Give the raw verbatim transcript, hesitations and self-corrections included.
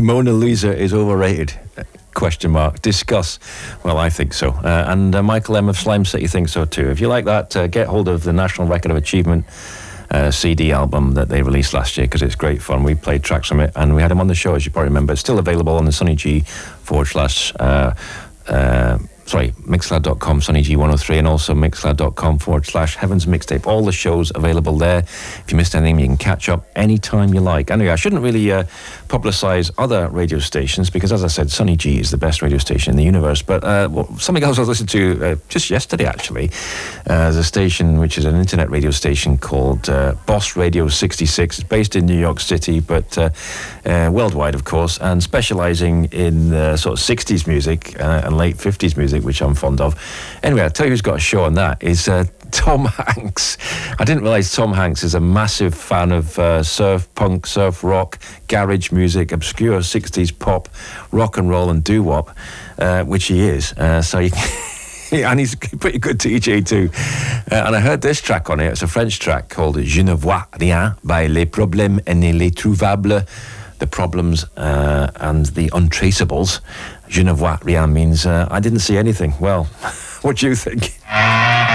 The Mona Lisa is overrated. Question mark. Discuss. Well, I think so. Uh, and uh, Michael M. of Slime City thinks so too. If you like that, uh, get hold of the National Record of Achievement uh, C D album that they released last year, because it's great fun. We played tracks from it, and we had him on the show, as you probably remember. It's still available on the Sonny G forward slash... Uh, uh, Sorry, mixcloud dot com, Sonny G one oh three, and also mixcloud dot com forward slash Heaven's Mixtape. All the shows available there. If you missed anything, you can catch up anytime you like. Anyway, I shouldn't really uh, publicise other radio stations, because, as I said, Sonny G is the best radio station in the universe. But uh, well, something else I was listening to uh, just yesterday, actually. Uh, there's a station which is an internet radio station called uh, Boss Radio sixty-six. It's based in New York City, but uh, uh, worldwide, of course, and specialising in uh, sort of sixties music uh, and late fifties music, which I'm fond of. Anyway, I'll tell you who's got a show on that is uh, Tom Hanks. I didn't realise Tom Hanks is a massive fan of uh, surf punk, surf rock, garage music, obscure sixties pop, rock and roll and doo-wop, uh, which he is. Uh, so you can and he's a pretty good D J too. Uh, and I heard this track on it. It's a French track called Je ne vois rien by Les Problèmes et les Trouvables. The problems uh, and the untraceables. Je ne vois rien means uh, I didn't see anything. Well, what do you think?